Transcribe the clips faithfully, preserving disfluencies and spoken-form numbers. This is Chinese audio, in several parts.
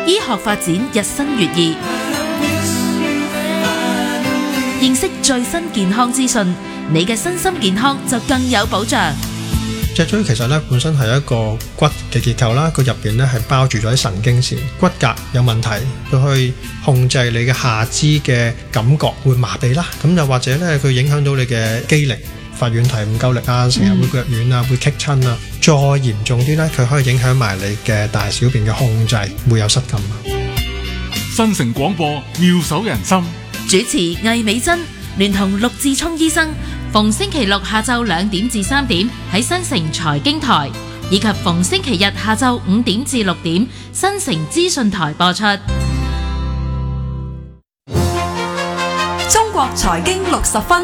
醫學發展日新月異，認識最新健康資訊，你嘅身心健康就更有保障。 脊椎其實咧本身係一個骨嘅結構啦，佢入邊咧係包住咗啲神經線，骨骼有問題，佢去控制你嘅下肢嘅感覺會麻痹啦，咁又或者咧佢影響到你嘅肌力，發軟提唔夠力啊，成日會腳軟啊，會棘親啊，再嚴重啲咧，佢可以影響埋你嘅大小便嘅控制，會有失禁啊。 新城廣播妙手仁心， 主持魏美珍聯同陸志聰醫生，逢星期六下晝兩點至三點喺新城財經台，以及逢星期日下晝五點至六點新城資訊台播出。 中國財經六十分。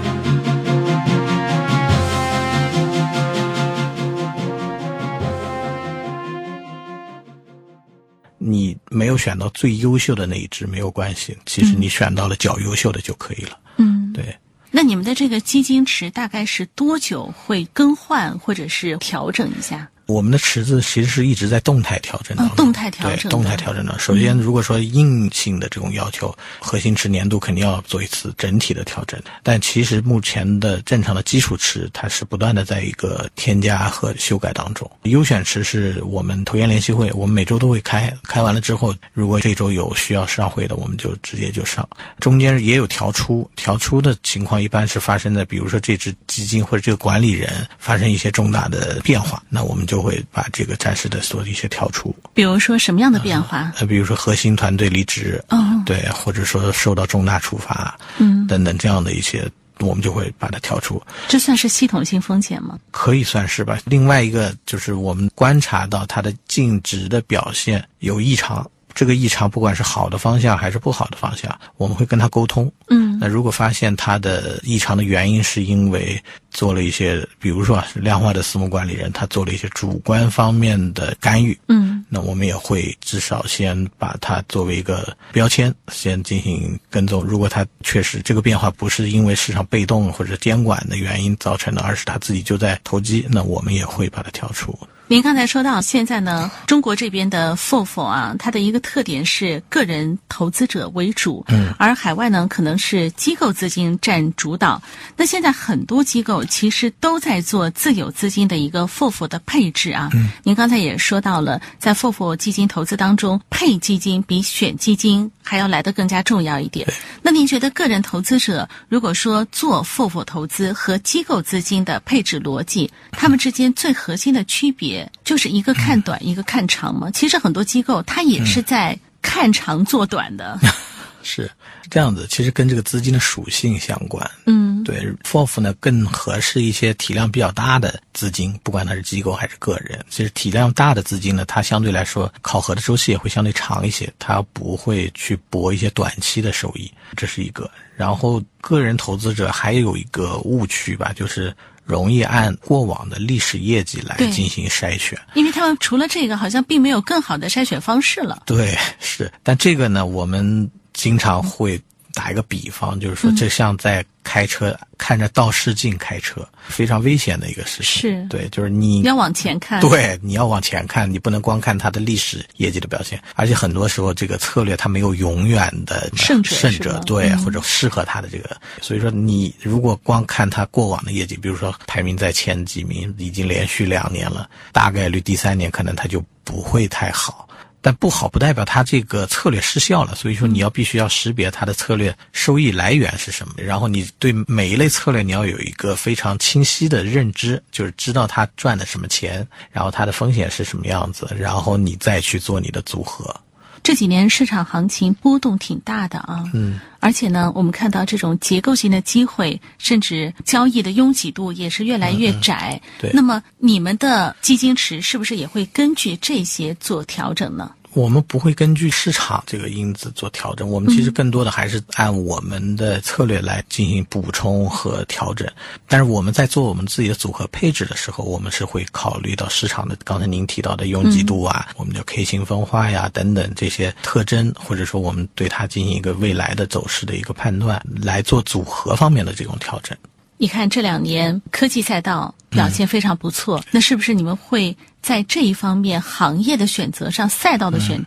你沒有選到最優秀的那一支沒有關係，其實你選到了較優秀的就可以了。 嗯， 對。 那你們的這個基金池大概是多久會更換或者是調整一下？ 我們的池子其實是一直在動態調整的、 哦、動態調整對動態調整的。首先如果說硬性的這種要求、嗯、核心池年度肯定要做一次整體的調整，但其實目前的正常的基礎池它是不斷的在一個添加和修改當中。優選池是我們投研聯席會，我們每周都會開，開完了之後如果這周有需要上會的我們就直接就上，中間也有調出，調出的情況一般是發生在比如說這支基金或者這個管理人發生一些重大的變化，那我們就就會把這個暫時的做一些調出。 比如說什麼樣的變化？ 呃，比如說核心團隊離職， 哦， 對，或者說受到重大處罰， 嗯， 等等這樣的一些，我們就會把它調出。 這算是系統性風險嗎？ 可以算是吧。另外一個就是我們觀察到它的淨值的表現有異常。這個異常不管是好的方向還是不好的方向，我們會跟他溝通。 嗯， 那如果發現他的異常的原因是因為做了一些，比如說量化的私募管理人，他做了一些主觀方面的干預。 嗯， 那我們也會至少先把它作為一個標籤，先進行跟蹤。如果他確實這個變化不是因為市場被動或者監管的原因造成的，而是他自己就在投機，那我們也會把它調出。 您剛才說到現在呢，中國這邊的 F O F 啊，它的一個特點是個人投資者為主， 嗯， 而海外呢可能是機構資金佔主導。那現在很多機構其實都在做自有資金的一個 F O F 的配置啊。 嗯， 您剛才也說到了，在 F O F 基金投資當中，配基金比選基金還要來得更加重要一點。那您覺得個人投資者如果說做 F O F 投資和機構資金的配置邏輯，他們之間最核心的區別就是一個看短、嗯、一個看長嗎？其實很多機構它也是在看長做短的。 嗯、是這樣子，其實跟這個資金的屬性相關。 嗯， 對 F O F 呢更合適一些體量比較大的資金，不管它是機構還是個人。其實體量大的資金呢，它相對來說考核的周期也會相對長一些，它不會去搏一些短期的收益，這是一個。然後個人投資者還有一個誤區吧，就是容易按過往的歷史業績來進行篩選， 因為他們除了這個好像並沒有更好的篩選方式了。 對，是，但這個呢我們經常會打一個比方，就是說這像在開車、嗯、看着倒視鏡開車，非常危險的一個事情。 是， 對，就是你要往前看。 對，你要往前看，你不能光看它的歷史業績的表現，而且很多時候這個策略它沒有永遠的勝者， 勝者對、 嗯， 或者適合它的這個，所以說你如果光看它過往的業績，比如說排名在前幾名，已經連續兩年了，大概率第三年可能它就不會太好。但不好不代表它這個策略失效了，所以說你要必須要識別它的策略收益來源是什麼，然後你對每一類策略你要有一個非常清晰的認知，就是知道它賺的什麼錢，然後它的風險是什麼樣子，然後你再去做你的組合。 這幾年市場行情波動挺大的啊， 嗯， 而且呢，我們看到這種結構性的機會，甚至交易的擁擠度也是越來越窄。 嗯、對， 那麼你們的基金池是不是也會根據這些做調整呢？ 我們不會根據市場這個因子做調整，我們其實更多的還是按我們的策略來進行補充和調整。但是我們在做我們自己的組合配置的時候，我們是會考慮到市場的剛才您提到的擁擠度啊，我們的 K 型分化呀等等這些特徵，或者說我們對它進行一個未來的走勢的一個判斷，來做組合方面的這種調整。 你看這兩年科技賽道表現非常不錯，嗯，那是不是你們會在這一方面行業的選擇上，賽道的選